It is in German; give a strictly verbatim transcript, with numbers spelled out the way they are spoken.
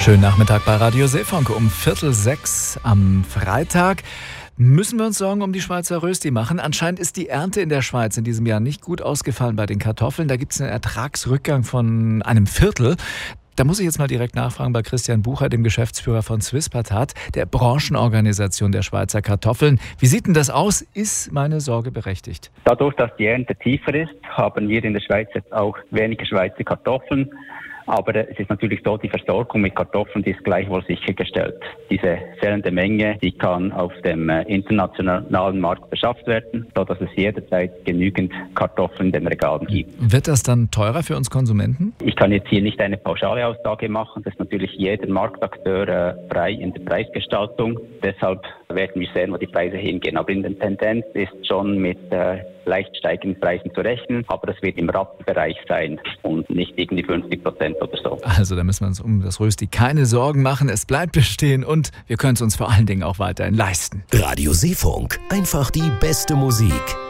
Schönen Nachmittag bei Radio Seefunk um Viertel sechs am Freitag. Müssen wir uns Sorgen um die Schweizer Rösti machen? Anscheinend ist die Ernte in der Schweiz in diesem Jahr nicht gut ausgefallen bei den Kartoffeln. Da gibt es einen Ertragsrückgang von einem Viertel. Da muss ich jetzt mal direkt nachfragen bei Christian Bucher, dem Geschäftsführer von Swispatat, der Branchenorganisation der Schweizer Kartoffeln. Wie sieht denn das aus? Ist meine Sorge berechtigt? Dadurch, dass die Ernte tiefer ist, haben wir in der Schweiz jetzt auch weniger Schweizer Kartoffeln. Aber es ist natürlich so, die Versorgung mit Kartoffeln, die ist gleichwohl sichergestellt. Diese fehlende Menge, die kann auf dem internationalen Markt beschafft werden, sodass es jederzeit genügend Kartoffeln in den Regalen gibt. Wird das dann teurer für uns Konsumenten? Ich kann jetzt hier nicht eine pauschale Aussage machen. Das ist natürlich jeder Marktakteur äh, frei in der Preisgestaltung. Deshalb werden wir sehen, wo die Preise hingehen. Aber in der Tendenz ist schon mit äh, leicht steigenden Preisen zu rechnen. Aber das wird im Rattenbereich sein und nicht irgendwie fünfzig Prozent oder so. Also da müssen wir uns um das Rösti keine Sorgen machen. Es bleibt bestehen und wir können es uns vor allen Dingen auch weiterhin leisten. Radio Seefunk. Einfach die beste Musik.